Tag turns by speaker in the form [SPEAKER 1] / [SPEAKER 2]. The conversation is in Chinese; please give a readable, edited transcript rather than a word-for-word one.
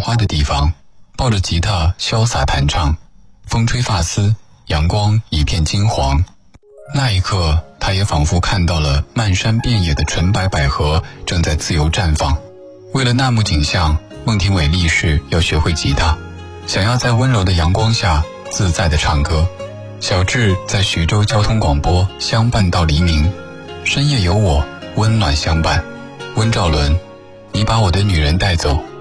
[SPEAKER 1] 花的地方，抱着吉他潇洒弹唱，风吹发丝，阳光一片金黄。那一刻，他也仿佛看到了漫山遍野的纯白百合正在自由绽放。为了那幕景象，孟庭苇立誓要学会吉他，想要在温柔的阳光下自在地唱歌。小智在徐州交通广播相伴到黎明，深夜有我温暖相伴。温兆伦，你把我的女人带走，